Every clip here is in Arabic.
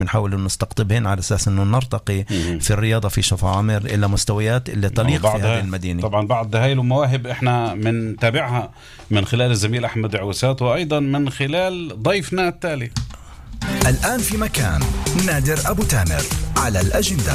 بنحاول إنه نستقطبهن على أساس إنه نرتقي في الرياضة في شفا عامر إلى مستويات اللي تليق في هذه المدينة. طبعا بعض هاي المواهب إحنا من تابعها من خلال الزميل أحمد عوسات، وأيضا من خلال ضيفنا التالي. الآن في مكان نادر أبو تامر على الأجندة.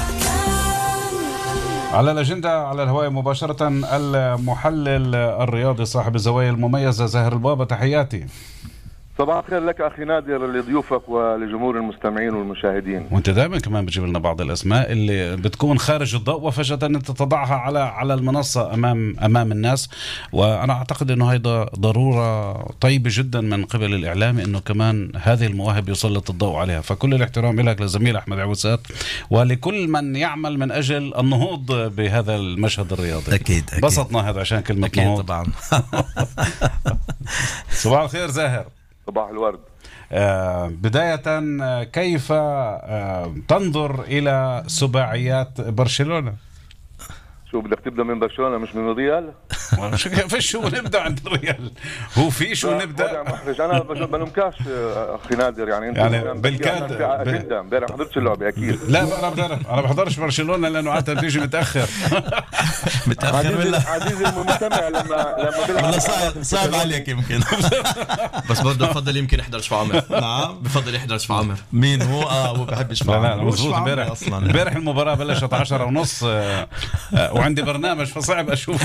على الأجندة على الهواء مباشرة المحلل الرياضي صاحب الزوايا المميزة زاهر البابا، تحياتي. صباح الخير لك أخي نادر، لضيوفك ولجمهور المستمعين والمشاهدين. وانت دائما كمان بتجيب لنا بعض الأسماء اللي بتكون خارج الضوء وفجأة انت تضعها على المنصة أمام الناس، وأنا أعتقد أنه هيدا ضرورة طيبة جدا من قبل الإعلام أنه كمان هذه المواهب يسلط الضوء عليها. فكل الاحترام لك لزميل أحمد عوسات ولكل من يعمل من أجل النهوض بهذا المشهد الرياضي. أكيد بسطنا هذا عشان كلمة نهوض طبعا. صباح الخير زاهر. صباح الورد. بداية كيف تنظر إلى سباعيات برشلونة؟ شو بدك تبدأ من برشلونة مش من الريال؟ فيش شو نبدأ عند الريال؟ هو في شو نبدأ؟ محرج. أنا بلومكاش أخي نادر، يعني أنت يعني بالكاد امبارح ما حضرتش اللعبة أكيد. لا أنا بحضرش برشلونة لأنه عادة بيجي متأخر. عزيزي المستمع لما والله صعب عليك يمكن. بس برضه بفضل يمكن يحضر شفا عمر. نعم بفضل يحضر شفا عمر. مين هو؟ هو بحب شفا عمر. لا مظبوط. امبارح المباراة بلشت 10:30 وعندي برنامج فصعب أشوف.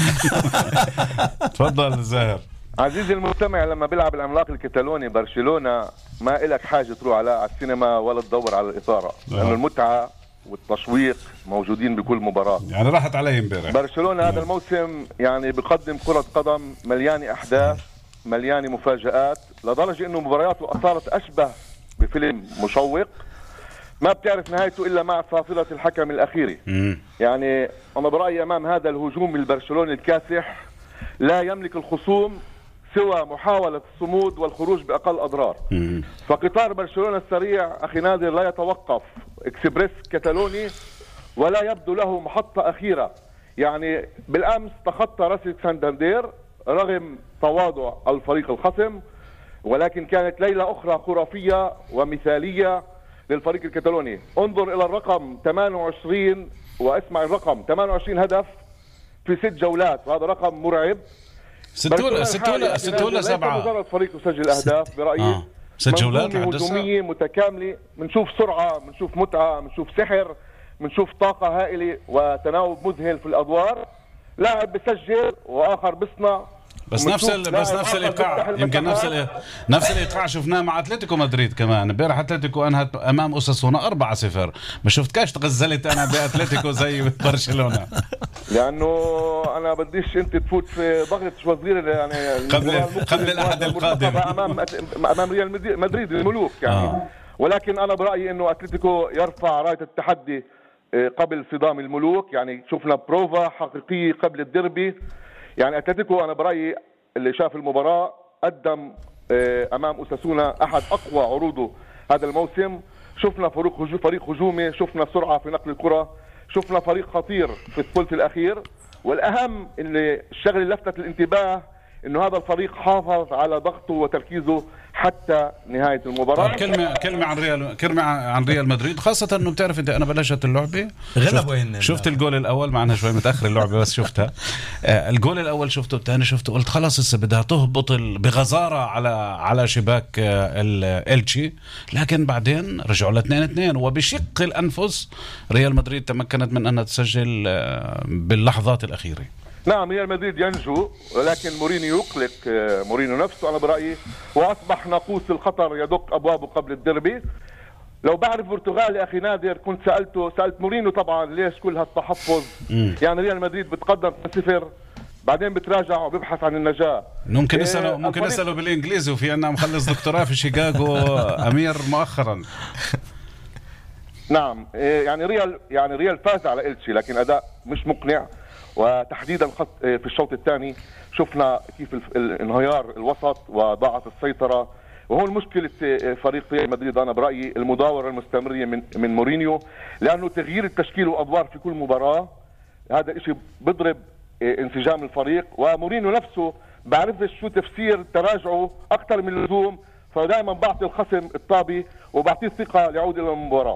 تفضل زاهر. عزيزي المستمع، لما بيلعب العملاق الكتالوني برشلونة ما إلك حاجة تروح على السينما ولا تدور على الإثارة، لأنه المتعة والتشويق موجودين بكل مباراة. يعني راحت علي امبارح. برشلونة هذا الموسم يعني بقدم كرة قدم مليانة أحداث، مليانة مفاجآت، لدرجة إنه مبارياته صارت أشبه بفيلم مشوق ما بتعرف نهايته إلا مع صافرة الحكم الأخيرة. يعني أنا برأيي أمام هذا الهجوم البرشلوني الكاسح لا يملك الخصوم سوى محاولة الصمود والخروج بأقل أضرار. فقطار برشلونة السريع أخي نادر لا يتوقف، إكسبريس كتالوني، ولا يبدو له محطة أخيرة. يعني بالأمس تخطى راسل سانداندير رغم تواضع الفريق الخصم، ولكن كانت ليلة أخرى خرافية ومثالية للفريق الكتالوني. انظر إلى الرقم 28 واسمع الرقم 28 هدف في 6 جولات، وهذا رقم مرعب. 6 ولا 7 مجرد فريق يسجل أهداف برأيي 6 جولات هجومية متكاملة. بنشوف سرعة، بنشوف متعة، بنشوف سحر، بنشوف طاقة هائلة وتناوب مذهل في الأدوار. لاعب بسجل وآخر بصنع، بس نفس الايقاع، يمكن نفس الايقاع شفناه مع اتلتيكو مدريد كمان. امبارح اتلتيكو انهت امام اوساسونا 4-0. ما شفتكاش تغزلت انا باتلتيكو زي برشلونة، لانه انا بديش انت تفوت في ضغط شوي صغير يعني قبل الاحد القادم امام ريال مدريد الملوك يعني. ولكن انا برايي انه اتلتيكو يرفع رايه التحدي قبل صدام الملوك. يعني شفنا بروفا حقيقيه قبل الديربي. يعني اتلتيكو انا برايي اللي شاف المباراه قدم امام اوساسونا احد اقوى عروضه هذا الموسم. شفنا فريق هجومي، شفنا سرعه في نقل الكره، شفنا فريق خطير في الثلث الاخير. والاهم اللي الشغله اللي لفتت الانتباه انه هذا الفريق حافظ على ضغطه وتركيزه حتى نهايه المباراه. كلمه عن ريال مدريد، خاصه انه بتعرف انت انا بلشت اللعبه شفت الجول الاول، معنا شوي متاخر اللعبه بس شفتها. الجول الاول شفته، الثاني شفته، قلت خلاص هسه بدها تهبط بغزاره على شباك التشي، لكن بعدين رجعوا ل 2-2 وبشق الانفس ريال مدريد تمكنت من انها تسجل باللحظات الاخيره. نعم ريال مدريد ينجو، ولكن مورينيو يقلق مورينيو نفسه أنا برأيي، وأصبح ناقوس الخطر يدق أبوابه قبل الديربي. لو بعرف برتغالي أخي نادر كنت سألت مورينيو طبعا ليش كل هالتحفظ. يعني ريال مدريد بتقدم 0 بعدين بتراجع وبيبحث عن النجاة. ممكن نسأله بالإنجليزي، وفي عنا مخلص دكتوراه في شيكاغو أمير مؤخرا. نعم يعني ريال فاز على إلتشي لكن أداء مش مقنع، وتحديدا في الشوط الثاني شفنا كيف الانهيار الوسط وضاعت السيطرة. وهو المشكلة فريق ريال مدريد أنا برأيي المداورة المستمرة من مورينيو، لأنه تغيير التشكيل وأدوار في كل مباراة هذا الشيء بضرب انسجام الفريق. ومورينيو نفسه بعرفش شو تفسير تراجعه أكثر من اللزوم، فدائما بعطي الخصم الطابي وبعطيه الثقة ليعود إلى المباراة.